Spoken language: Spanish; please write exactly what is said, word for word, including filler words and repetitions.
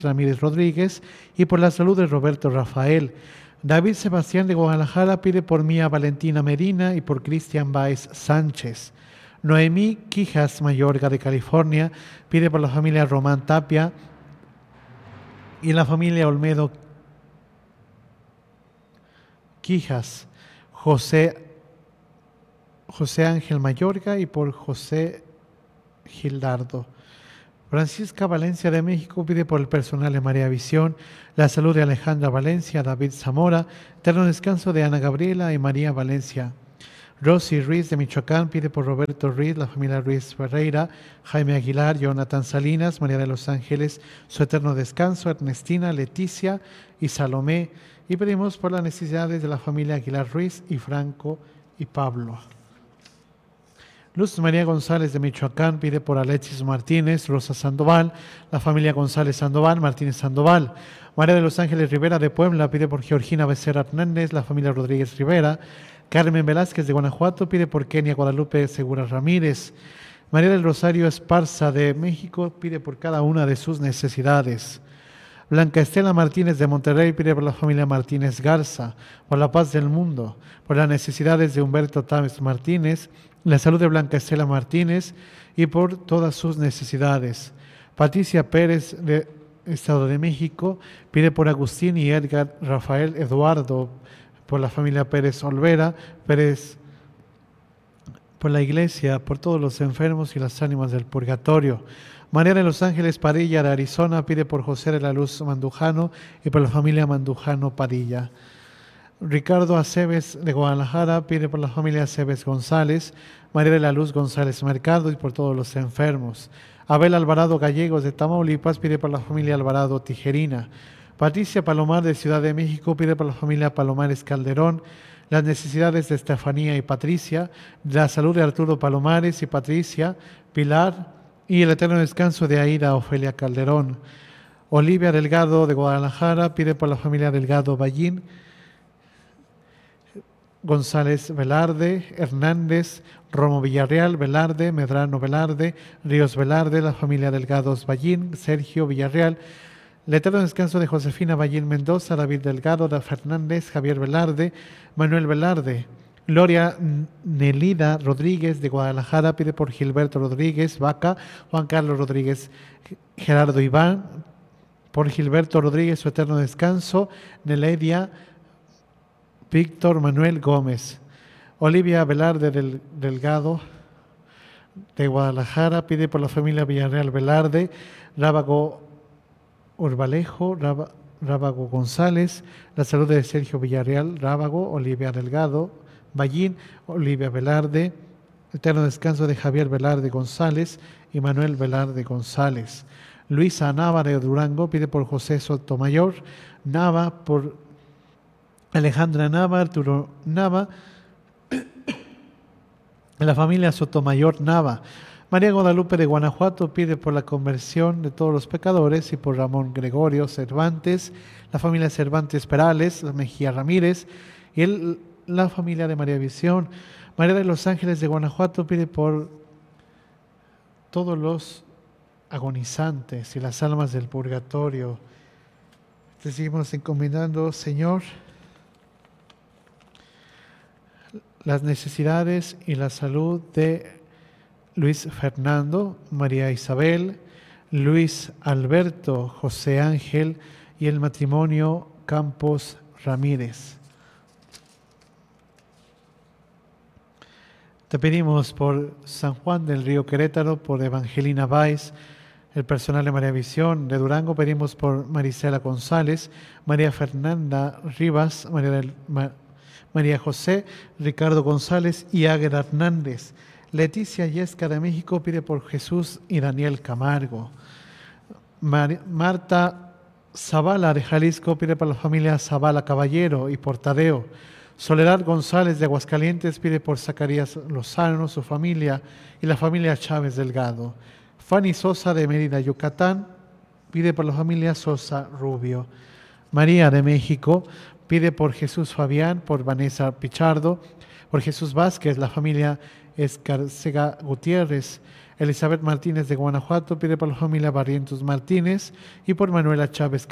Ramírez Rodríguez y por la salud de Roberto Rafael. David Sebastián de Guadalajara pide por Mía Valentina Medina y por Cristian Báez Sánchez. Noemí Quijas Mayorga de California pide por la familia Román Tapia y la familia Olmedo Quijas, José, José Ángel Mayorga y por José Gildardo. Francisca Valencia de México pide por el personal de María Visión, la salud de Alejandra Valencia, David Zamora, eterno descanso de Ana Gabriela y María Valencia. Rosy Ruiz de Michoacán pide por Roberto Ruiz, la familia Ruiz Ferreira, Jaime Aguilar, Jonathan Salinas, María de los Ángeles, su eterno descanso, Ernestina, Leticia y Salomé. Y pedimos por las necesidades de la familia Aguilar Ruiz y Franco y Pablo. Luz María González de Michoacán pide por Alexis Martínez, Rosa Sandoval, la familia González Sandoval, Martínez Sandoval. María de los Ángeles Rivera de Puebla pide por Georgina Becerra Hernández, la familia Rodríguez Rivera. Carmen Velázquez de Guanajuato pide por Kenia Guadalupe Segura Ramírez. María del Rosario Esparza de México pide por cada una de sus necesidades. Blanca Estela Martínez de Monterrey pide por la familia Martínez Garza, por la paz del mundo, por las necesidades de Humberto Támez Martínez, la salud de Blanca Estela Martínez y por todas sus necesidades. Patricia Pérez de Estado de México pide por Agustín y Edgar Rafael Eduardo, por la familia Pérez Olvera, Pérez, por la iglesia, por todos los enfermos y las ánimas del purgatorio. María de los Ángeles Padilla de Arizona pide por José de la Luz Mandujano y por la familia Mandujano Padilla. Ricardo Aceves de Guadalajara pide por la familia Aceves González, María de la Luz González Mercado y por todos los enfermos. Abel Alvarado Gallegos de Tamaulipas pide por la familia Alvarado Tijerina. Patricia Palomar de Ciudad de México pide por la familia Palomares Calderón, las necesidades de Estefanía y Patricia, la salud de Arturo Palomares y Patricia, Pilar y el eterno descanso de Aida Ofelia Calderón. Olivia Delgado de Guadalajara pide por la familia Delgado Ballín, González Velarde, Hernández, Romo Villarreal, Velarde, Medrano Velarde, Ríos Velarde, la familia Delgados Ballín, Sergio Villarreal, el eterno descanso de Josefina Ballín Mendoza, David Delgado, Da Fernández, Javier Velarde, Manuel Velarde. Gloria Nelida Rodríguez de Guadalajara pide por Gilberto Rodríguez Vaca, Juan Carlos Rodríguez Gerardo Iván, por Gilberto Rodríguez su eterno descanso, Neledia Víctor Manuel Gómez. Olivia Velarde del, Delgado de Guadalajara pide por la familia Villarreal Velarde, Rábago Urbalejo, Rábago, Rábago González, la salud de Sergio Villarreal Rábago, Olivia Delgado Ballín, Olivia Velarde, eterno descanso de Javier Velarde González y Manuel Velarde González. Luisa Nava de Durango pide por José Sotomayor Nava, por Alejandra Nava, Arturo Nava, la familia Sotomayor Nava. María Guadalupe de Guanajuato pide por la conversión de todos los pecadores y por Ramón Gregorio Cervantes, la familia Cervantes Perales, la Mejía Ramírez y el, la familia de María Visión. María de los Ángeles de Guanajuato pide por todos los agonizantes y las almas del purgatorio. Te seguimos encomendando, Señor, las necesidades y la salud de Luis Fernando, María Isabel, Luis Alberto, José Ángel y el matrimonio Campos Ramírez. Te pedimos por San Juan del Río Querétaro, por Evangelina Báez, el personal de María Visión de Durango. Pedimos por Marisela González, María Fernanda Rivas, María, del, Ma, María José, Ricardo González y Águeda Hernández. Leticia Yesca de México pide por Jesús y Daniel Camargo. Mar, Marta Zavala de Jalisco pide por la familia Zavala Caballero y por Tadeo. Soledad González de Aguascalientes pide por Zacarías Lozano, su familia y la familia Chávez Delgado. Fanny Sosa de Mérida, Yucatán, pide por la familia Sosa Rubio. María de México pide por Jesús Fabián, por Vanessa Pichardo, por Jesús Vázquez, la familia Escarcega Gutiérrez. Elizabeth Martínez de Guanajuato pide por la familia Barrientos Martínez y por Manuela Chávez